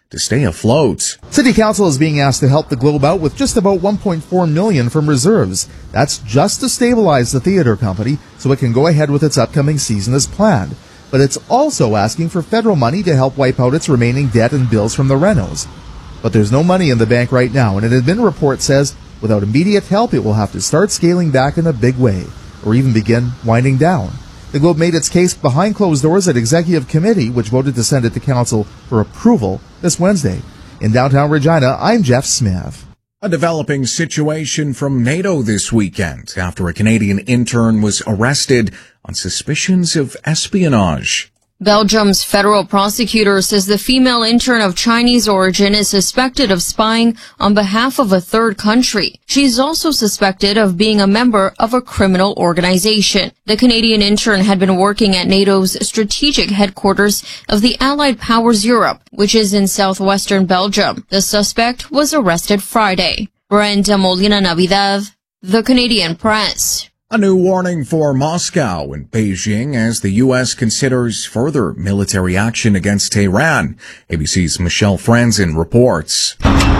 to stay afloat. City Council is being asked to help the Globe out with just about $1.4 million from reserves. That's just to stabilize the theater company so it can go ahead with its upcoming season as planned. But it's also asking for federal money to help wipe out its remaining debt and bills from the renos. But there's no money in the bank right now, and an admin report says without immediate help, it will have to start scaling back in a big way, or even begin winding down. The Globe made its case behind closed doors at Executive Committee, which voted to send it to Council for approval this Wednesday. In downtown Regina, I'm Jeff Smith. A developing situation from NATO this weekend after a Canadian intern was arrested on suspicions of espionage. Belgium's federal prosecutor says the female intern of Chinese origin is suspected of spying on behalf of a third country. She's also suspected of being a member of a criminal organization. The Canadian intern had been working at NATO's strategic headquarters of the Allied Powers Europe, which is in southwestern Belgium. The suspect was arrested Friday. Brenda Molina Navidad, The Canadian Press. A new warning for Moscow and Beijing as the U.S. considers further military action against Tehran. ABC's Michelle Franzen reports.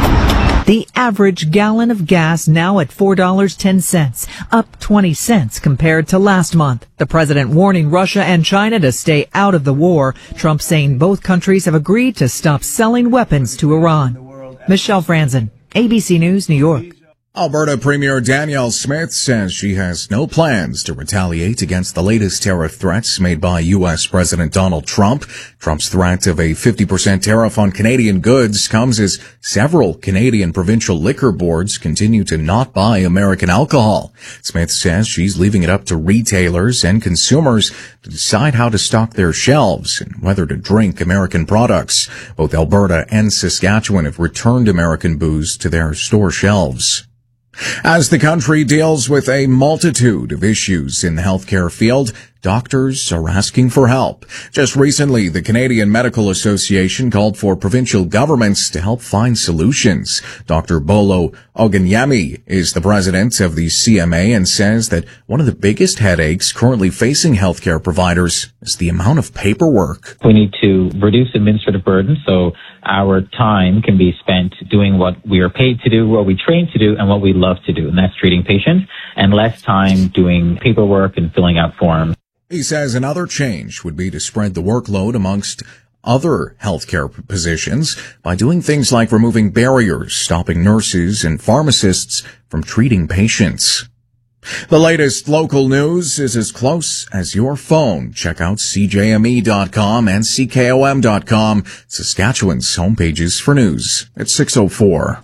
The average gallon of gas now at $4.10, up 20 cents compared to last month. The president warning Russia and China to stay out of the war. Trump saying both countries have agreed to stop selling weapons to Iran. Michelle Franzen, ABC News, New York. Alberta Premier Danielle Smith says she has no plans to retaliate against the latest tariff threats made by U.S. President Donald Trump. Trump's threat of a 50% tariff on Canadian goods comes as several Canadian provincial liquor boards continue to not buy American alcohol. Smith says she's leaving it up to retailers and consumers to decide how to stock their shelves and whether to drink American products. Both Alberta and Saskatchewan have returned American booze to their store shelves. As the country deals with a multitude of issues in the healthcare field, doctors are asking for help. Just recently, the Canadian Medical Association called for provincial governments to help find solutions. Dr. Bolo Oganyemi is the president of the CMA and says that one of the biggest headaches currently facing healthcare providers is the amount of paperwork. We need to reduce administrative burden so our time can be spent doing what we are paid to do, what we train to do, and what we love to do, and that's treating patients, and less time doing paperwork and filling out forms. He says another change would be to spread the workload amongst other healthcare positions by doing things like removing barriers, stopping nurses and pharmacists from treating patients. The latest local news is as close as your phone. Check out CJME.com and CKOM.com, Saskatchewan's homepages for news. It's 6:04.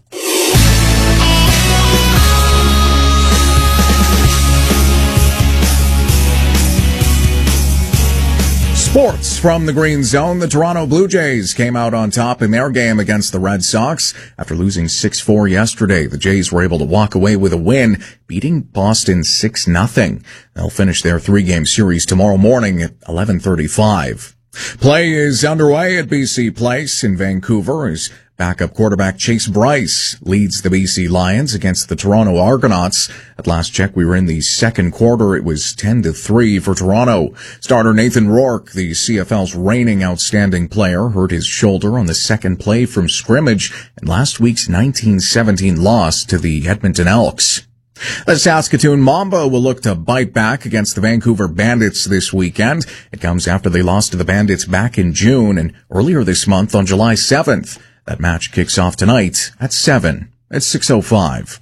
Sports from the Green Zone. The Toronto Blue Jays came out on top in their game against the Red Sox. After losing 6-4 yesterday, the Jays were able to walk away with a win, beating Boston 6-0. They'll finish their 3-game series tomorrow morning at 11:35. Play is underway at BC Place in Vancouver as backup quarterback Chase Bryce leads the BC Lions against the Toronto Argonauts. At last check, we were in the second quarter. It was 10-3 for Toronto. Starter Nathan Rourke, the CFL's reigning outstanding player, hurt his shoulder on the second play from scrimmage in last week's 19-17 loss to the Edmonton Elks. The Saskatoon Mamba will look to bite back against the Vancouver Bandits this weekend. It comes after they lost to the Bandits back in June and earlier this month on July 7th. That match kicks off tonight at 7. It's 6:05.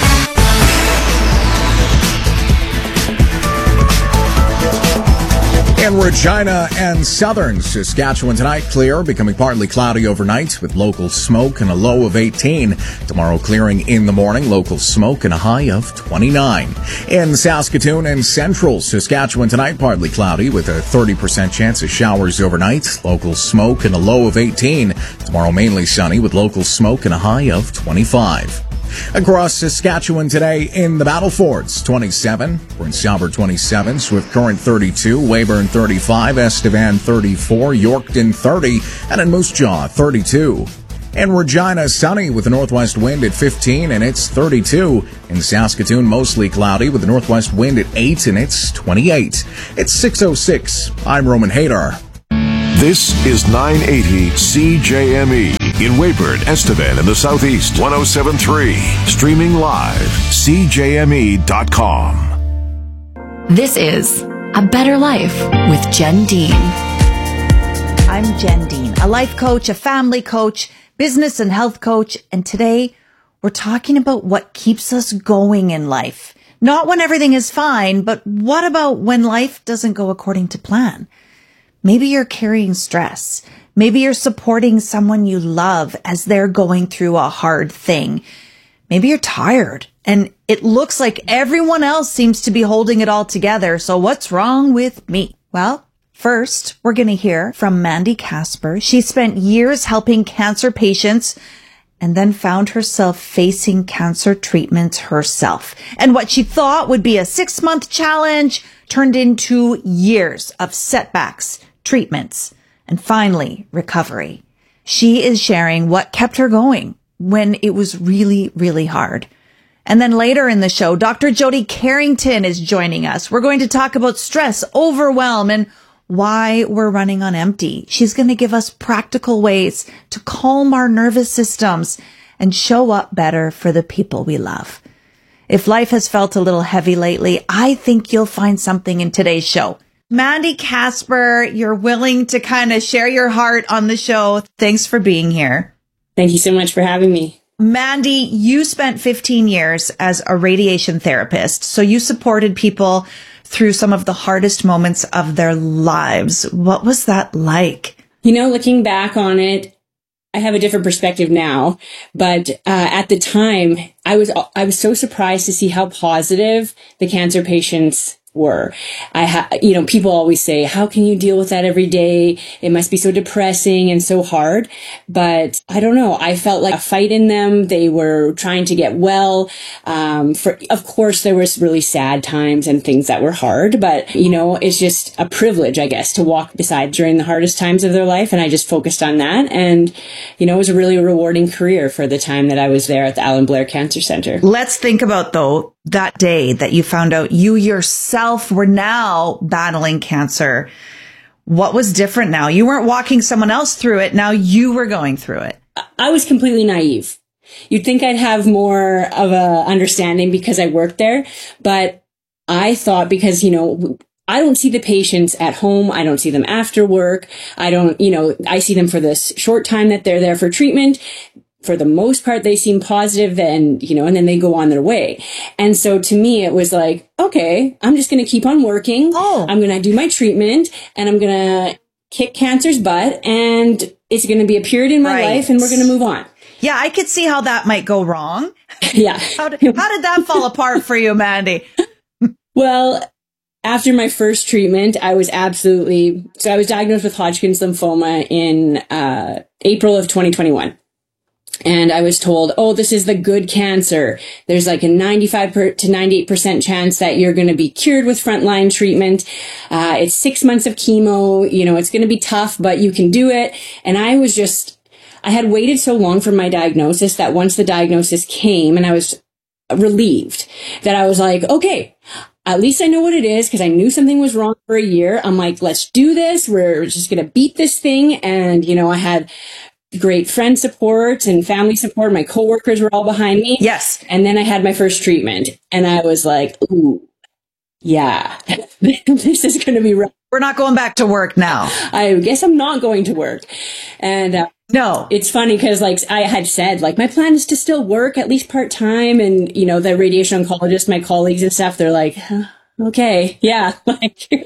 In Regina and southern Saskatchewan tonight, clear, becoming partly cloudy overnight with local smoke and a low of 18. Tomorrow, clearing in the morning, local smoke and a high of 29. In Saskatoon and central Saskatchewan tonight, partly cloudy with a 30% chance of showers overnight, local smoke and a low of 18. Tomorrow, mainly sunny with local smoke and a high of 25. Across Saskatchewan today in the Battlefords, 27, Prince Albert 27, Swift Current 32, Weyburn 35, Estevan 34, Yorkton 30, and in Moose Jaw 32. In Regina, sunny with a northwest wind at 15 and it's 32. In Saskatoon, mostly cloudy with a northwest wind at 8 and it's 28. It's 6:06. I'm Roman Hadar. This is 980 CJME in Weyburn, Estevan in the Southeast, 107.3. Streaming live, CJME.com. This is A Better Life with Jen Dean. I'm Jen Dean, a life coach, a family coach, business and health coach, and today we're talking about what keeps us going in life. Not when everything is fine, but what about when life doesn't go according to plan? Maybe you're carrying stress. Maybe you're supporting someone you love as they're going through a hard thing. Maybe you're tired and it looks like everyone else seems to be holding it all together. So what's wrong with me? Well, first, we're going to hear from Mandy Casper. She spent years helping cancer patients and then found herself facing cancer treatments herself. And what she thought would be a 6-month challenge turned into years of setbacks, treatments, and finally, recovery. She is sharing what kept her going when it was really, really hard. And then later in the show, Dr. Jody Carrington is joining us. We're going to talk about stress, overwhelm, and why we're running on empty. She's going to give us practical ways to calm our nervous systems and show up better for the people we love. If life has felt a little heavy lately, I think you'll find something in today's show. Mandy Casper, you're willing to kind of share your heart on the show. Thanks for being here. Thank you so much for having me. Mandy, you spent 15 years as a radiation therapist, so you supported people through some of the hardest moments of their lives. What was that like? You know, looking back on it, I have a different perspective now, but at the time, I was so surprised to see how positive the cancer patients were. People always say, how can you deal with that every day? It must be so depressing and so hard. But I don't know. I felt like a fight in them. They were trying to get well. Of course, there was really sad times and things that were hard, but it's just a privilege, I guess, to walk beside during the hardest times of their life. And I just focused on that. And, it was a really rewarding career for the time that I was there at the Alan Blair Cancer Center. Let's think about, though, that day that you found out you yourself were now battling cancer. What was different now? You weren't walking someone else through it. Now you were going through it. I was completely naive. You'd think I'd have more of a understanding because I worked there, but I thought because, I don't see the patients at home. I don't see them after work. I see them for this short time that they're there for treatment. For the most part, they seem positive and then they go on their way. And so to me, it was like, okay, I'm just going to keep on working. I'm going to do my treatment and I'm going to kick cancer's butt and it's going to be a period in my life and we're going to move on. Yeah, I could see how that might go wrong. Yeah. How did that fall apart for you, Mandy? Well, after my first treatment, I was diagnosed with Hodgkin's lymphoma in April of 2021. And I was told, this is the good cancer. There's like a 95 to 98% chance that you're going to be cured with frontline treatment. It's 6 months of chemo. It's going to be tough, but you can do it. And I had waited so long for my diagnosis that once the diagnosis came and I was relieved that I was like, okay, at least I know what it is because I knew something was wrong for a year. I'm like, let's do this. We're just going to beat this thing. And, I had great friend support and family support. My coworkers were all behind me. Yes. And then I had my first treatment and I was like, ooh, yeah, this is going to be rough. We're not going back to work now. I guess I'm not going to work. And no, it's funny because I had said, my plan is to still work at least part time. And, the radiation oncologist, my colleagues and stuff, they're like, okay, yeah. But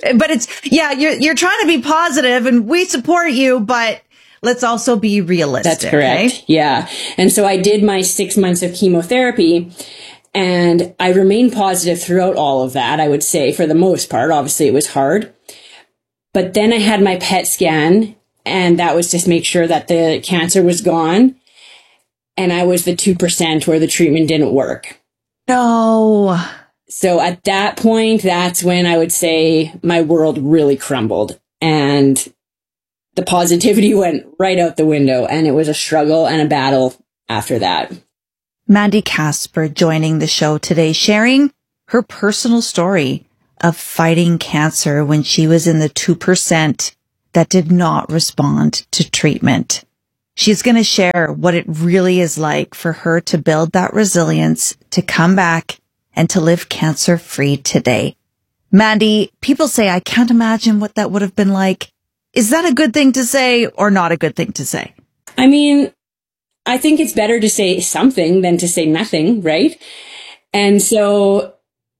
you're trying to be positive and we support you, but let's also be realistic. That's correct. Okay? Yeah. And so I did my 6 months of chemotherapy and I remained positive throughout all of that, I would say, for the most part. Obviously, it was hard. But then I had my PET scan and that was just make sure that the cancer was gone. And I was the 2% where the treatment didn't work. No. So at that point, that's when I would say my world really crumbled and the positivity went right out the window. And it was a struggle and a battle after that. Mandy Casper joining the show today, sharing her personal story of fighting cancer when she was in the 2%. that did not respond to treatment. She's going to share what it really is like for her to build that resilience, to come back and to live cancer-free today. Mandy, people say, I can't imagine what that would have been like. Is that a good thing to say or not a good thing to say? I mean, I think it's better to say something than to say nothing, right? And so,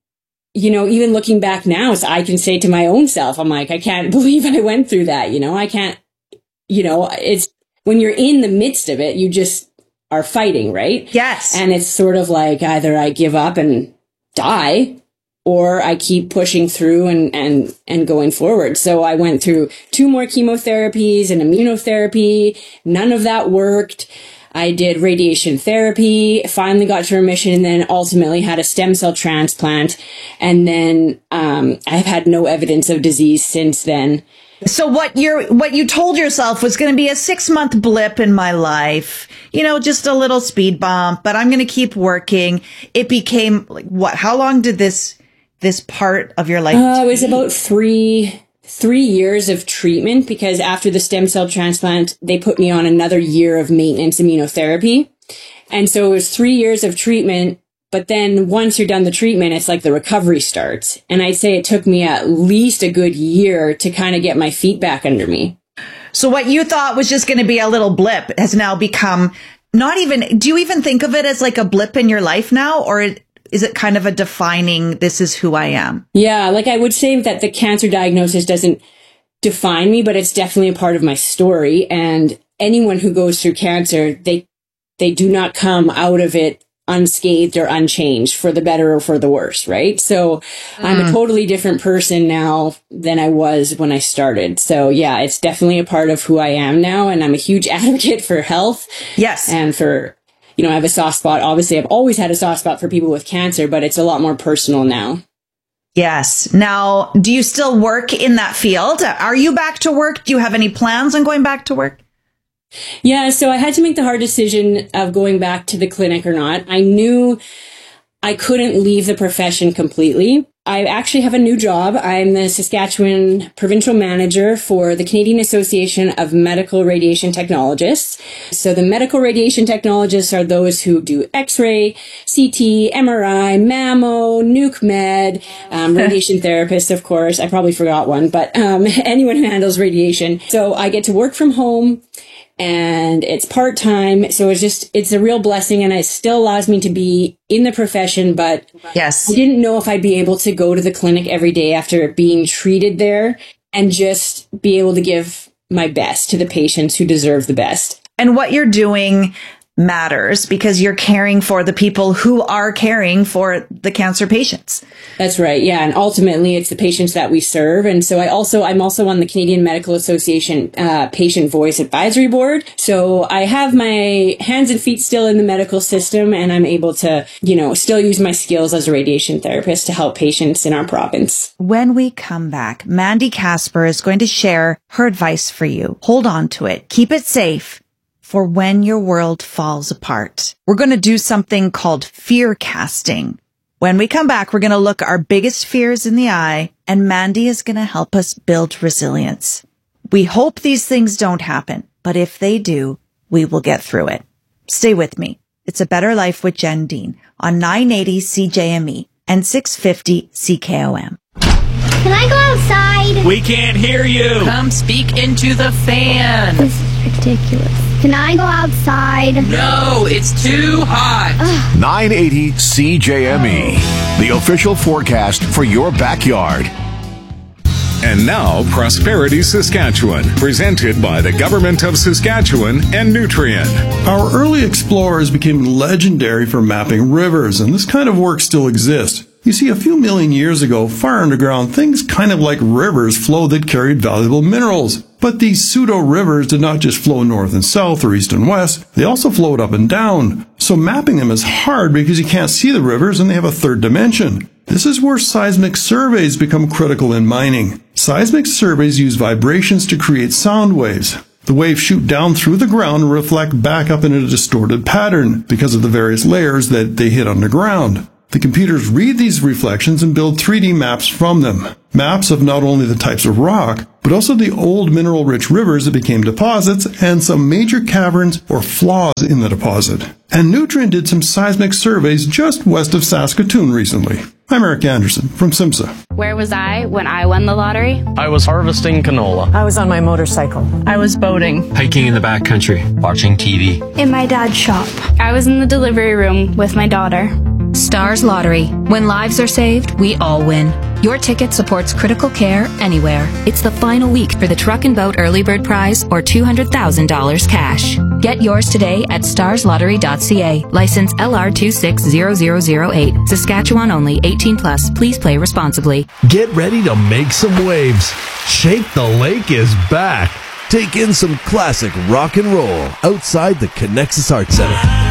you know, even looking back now, so I can say to my own self, I'm like, I can't believe I went through that. You know, I can't, you know, it's when you're in the midst of it, you just are fighting, right? Yes. And it's sort of like either I give up and die, or I keep pushing through and going forward. So I went through 2 more chemotherapies and immunotherapy. None of that worked. I did radiation therapy, finally got to remission, and then ultimately had a stem cell transplant. And then I've had no evidence of disease since then. So what you told yourself was going to be a 6-month blip in my life, you know, just a little speed bump, but I'm going to keep working. It became like what? How long did this part of your life it was about 3 years of treatment, because after the stem cell transplant, they put me on another year of maintenance immunotherapy. And so it was 3 years of treatment. But then once you're done the treatment, it's like the recovery starts. And I'd say it took me at least a good year to kind of get my feet back under me. So what you thought was just going to be a little blip has now become not even, do you even think of it as like a blip in your life now? Or is it kind of a defining, this is who I am? Yeah, like I would say that the cancer diagnosis doesn't define me, but it's definitely a part of my story. And anyone who goes through cancer, they do not come out of it unscathed or unchanged, for the better or for the worse, right? So I'm a totally different person now than I was when I started. So yeah, it's definitely a part of who I am now. And I'm a huge advocate for health. Yes. And for, you know, I have a soft spot. Obviously, I've always had a soft spot for people with cancer, but it's a lot more personal now. Yes. Now, do you still work in that field? Are you back to work? Do you have any plans on going back to work? Yeah, so I had to make the hard decision of going back to the clinic or not. I knew I couldn't leave the profession completely. I actually have a new job. I'm the Saskatchewan provincial manager for the Canadian Association of Medical Radiation Technologists. So the medical radiation technologists are those who do X-ray, CT, MRI, mammo, nuke med, radiation therapists, of course. I probably forgot one, but anyone who handles radiation. So I get to work from home. And it's part-time. So it's a real blessing. And it still allows me to be in the profession. But yes, I didn't know if I'd be able to go to the clinic every day after being treated there and just be able to give my best to the patients who deserve the best. And what you're doing matters because you're caring for the people who are caring for the cancer patients. That's right. Yeah. And ultimately it's the patients that we serve. And so I'm also on the Canadian Medical Association Patient Voice Advisory Board. So I have my hands and feet still in the medical system, and I'm able to, you know, still use my skills as a radiation therapist to help patients in our province. When we come back, Mandy Casper is going to share her advice for you. Hold on to it. Keep it safe for when your world falls apart. We're going to do something called fear casting. When we come back, we're going to look our biggest fears in the eye, and Mandy is going to help us build resilience. We hope these things don't happen, but if they do, we will get through it. Stay with me. It's A Better Life with Jen Dean on 980 CJME and 650 CKOM. Can I go outside? We can't hear you. Come speak into the fan. This is ridiculous. Can I go outside? No, it's too hot. 980 CJME, the official forecast for your backyard. And now, Prosperity Saskatchewan, presented by the Government of Saskatchewan and Nutrien. Our early explorers became legendary for mapping rivers, and this kind of work still exists. You see, a few million years ago, far underground, things kind of like rivers flowed that carried valuable minerals. But these pseudo-rivers did not just flow north and south or east and west, they also flowed up and down. So mapping them is hard because you can't see the rivers and they have a third dimension. This is where seismic surveys become critical in mining. Seismic surveys use vibrations to create sound waves. The waves shoot down through the ground and reflect back up in a distorted pattern because of the various layers that they hit underground. The computers read these reflections and build 3D maps from them. Maps of not only the types of rock, but also the old mineral-rich rivers that became deposits and some major caverns or flaws in the deposit. And Nutrien did some seismic surveys just west of Saskatoon recently. I'm Eric Anderson from SIMSA. Where was I when I won the lottery? I was harvesting canola. I was on my motorcycle. I was boating. Hiking in the backcountry. Watching TV. In my dad's shop. I was in the delivery room with my daughter. Stars Lottery. When lives are saved, we all win. Your ticket supports critical care anywhere. It's the final week for the Truck and Boat Early Bird Prize or $200,000 cash. Get yours today at starslottery.ca. License LR260008. Saskatchewan only. 18+. Please play responsibly. Get ready to make some waves. Shake the Lake is back. Take in some classic rock and roll outside the Connexus Arts Center.